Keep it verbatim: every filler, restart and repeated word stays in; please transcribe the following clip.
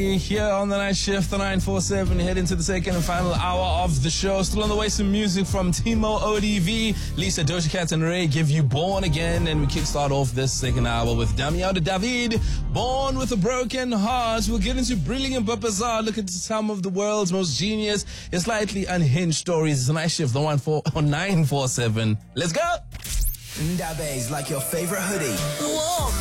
Here on the night shift, the nine four seven, head into the second and final hour of the show. Still on the way, some music from Timo O D V, Lisa, Doja Cat and Ray give you Born Again, and we kickstart off this second hour with Damian David, Born with a Broken Heart. We'll get into Brilliant but Bizarre, look at some of the world's most genius and slightly unhinged stories. It's the night shift, the one four on nine four seven. Let's go! Ndabe's like your favorite hoodie. Warm.